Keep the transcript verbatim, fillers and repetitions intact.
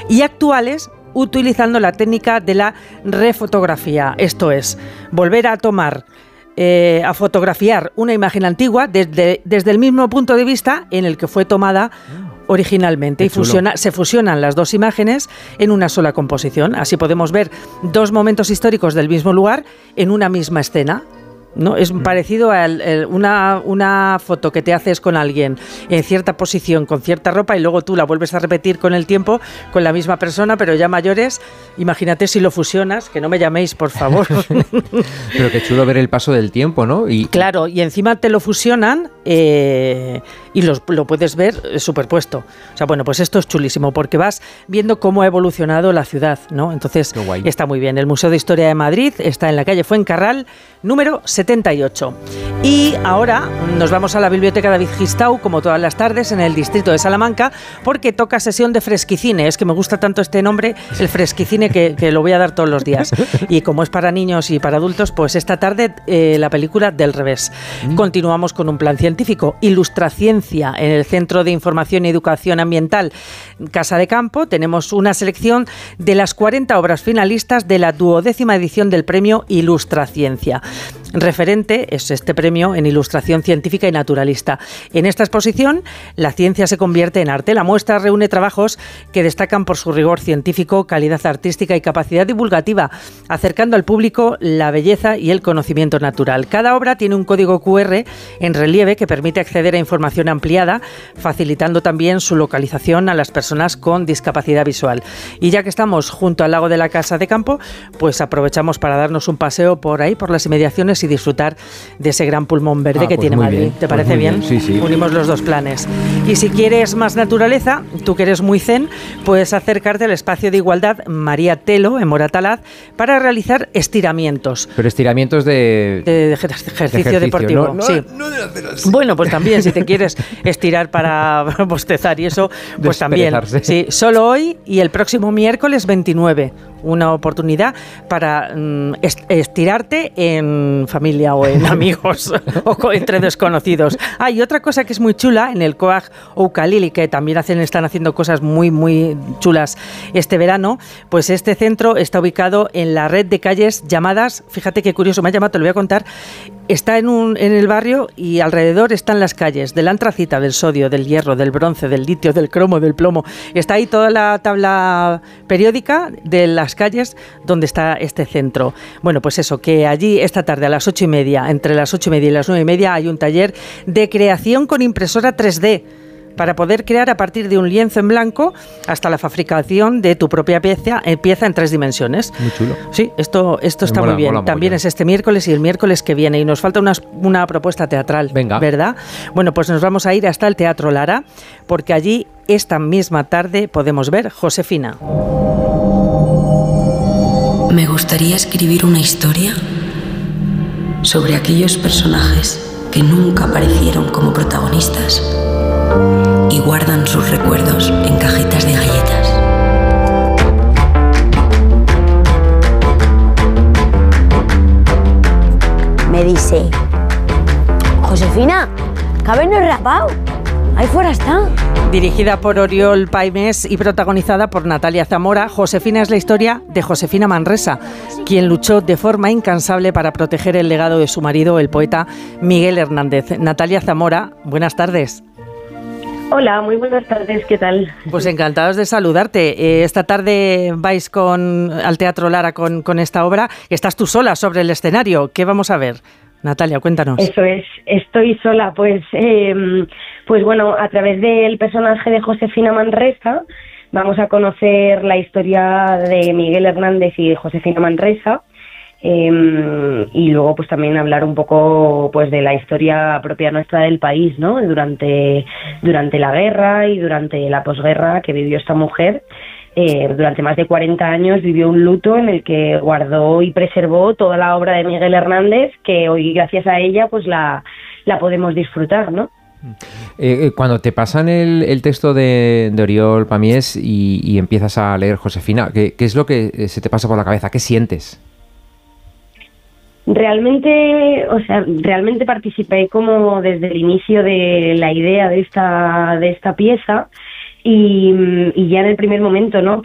y actuales, utilizando la técnica de la refotografía. Esto es, volver a tomar, eh, a fotografiar una imagen antigua desde, desde el mismo punto de vista en el que fue tomada originalmente. Y fusiona, se fusionan las dos imágenes en una sola composición. Así podemos ver dos momentos históricos del mismo lugar en una misma escena, ¿no? Es mm. parecido a el, el, una, una foto que te haces con alguien en cierta posición, con cierta ropa, y luego tú la vuelves a repetir con el tiempo con la misma persona, pero ya mayores. Imagínate si lo fusionas, que no me llaméis, por favor. Pero qué chulo ver el paso del tiempo, ¿no? Y claro, y encima te lo fusionan eh, y los, lo puedes ver superpuesto. O sea, bueno, pues esto es chulísimo, porque vas viendo cómo ha evolucionado la ciudad, ¿no? Entonces, está muy bien. El Museo de Historia de Madrid está en la calle Fuencarral, número setenta y ocho. Y ahora nos vamos a la Biblioteca David Gistau, como todas las tardes, en el distrito de Salamanca, porque toca sesión de fresquicine. Es que me gusta tanto este nombre, el fresquicine, que, que lo voy a dar todos los días. Y como es para niños y para adultos, pues esta tarde eh, la película Del revés. Mm. Continuamos con un plan científico, Ilustraciencia, en el Centro de Información y Educación Ambiental Casa de Campo. Tenemos una selección de las cuarenta obras finalistas de la duodécima edición del premio Ilustraciencia. Referente es este premio en ilustración científica y naturalista. En esta exposición, la ciencia se convierte en arte. La muestra reúne trabajos que destacan por su rigor científico, calidad artística y capacidad divulgativa, acercando al público la belleza y el conocimiento natural. Cada obra tiene un código cu erre en relieve que permite acceder a información ampliada, facilitando también su localización a las personas con discapacidad visual. Y ya que estamos junto al lago de la Casa de Campo, pues aprovechamos para darnos un paseo por ahí, por las inmediaciones, y disfrutar de ese gran pulmón verde ah, que pues tiene Madrid. Bien. ¿Te parece pues bien? bien? Sí, sí. Unimos los dos planes. Y si quieres más naturaleza, tú que eres muy zen, puedes acercarte al espacio de igualdad María Telo, en Moratalaz, para realizar estiramientos. Pero estiramientos de... De, de ejercicio, de ejercicio deportivo. No, sí. no, no de hacer así. Bueno, pues también, si te quieres estirar para bostezar y eso, pues también. Sí, solo hoy y el próximo miércoles veintinueve. Una oportunidad para mm, estirarte en familia o en amigos o entre desconocidos. Ah, y otra cosa que es muy chula, en el Coag Oukalili, que también hacen, están haciendo cosas muy, muy chulas este verano, pues este centro está ubicado en la red de calles llamadas, fíjate qué curioso, me ha llamado, te lo voy a contar, está en, un, en el barrio y alrededor están las calles del antracita, del sodio, del hierro, del bronce, del litio, del cromo, del plomo. Está ahí toda la tabla periódica de las calles donde está este centro. Bueno, pues eso, que allí esta tarde a las ocho y media, entre las ocho y media y las nueve y media, hay un taller de creación con impresora tres D, para poder crear a partir de un lienzo en blanco hasta la fabricación de tu propia pieza, eh, pieza en tres dimensiones. Muy chulo. Sí, esto, esto está mola, muy bien. También es este miércoles y el miércoles que viene. Y nos falta una, una propuesta teatral. Venga. ¿Verdad? Bueno, pues nos vamos a ir hasta el Teatro Lara, porque allí esta misma tarde podemos ver Josefina. Me gustaría escribir una historia sobre aquellos personajes que nunca aparecieron como protagonistas y guardan sus recuerdos en cajitas de galletas. Me dice: Josefina, ¿cabello rapado? Ahí fuera está. Dirigida por Oriol Paimés y protagonizada por Natalia Zamora, Josefina es la historia de Josefina Manresa, quien luchó de forma incansable para proteger el legado de su marido, el poeta Miguel Hernández. Natalia Zamora, buenas tardes. Hola, muy buenas tardes, ¿qué tal? Pues encantados de saludarte. Eh, esta tarde vais con, al Teatro Lara con, con esta obra. Estás tú sola sobre el escenario. ¿Qué vamos a ver? Natalia, cuéntanos. Eso es, estoy sola. Pues, eh, pues bueno, a través del personaje de Josefina Manresa vamos a conocer la historia de Miguel Hernández y Josefina Manresa. Eh, y luego pues también hablar un poco pues de la historia propia nuestra del país, ¿no? Durante, durante la guerra y durante la posguerra que vivió esta mujer. Eh, durante más de cuarenta años vivió un luto en el que guardó y preservó toda la obra de Miguel Hernández, que hoy gracias a ella pues la, la podemos disfrutar, ¿no? Eh, cuando te pasan el, el texto de, de Oriol Paimés y, y empiezas a leer Josefina, ¿qué, qué es lo que se te pasa por la cabeza? ¿Qué sientes? Realmente, o sea, realmente participé como desde el inicio de la idea de esta de esta pieza y, y ya en el primer momento, ¿no?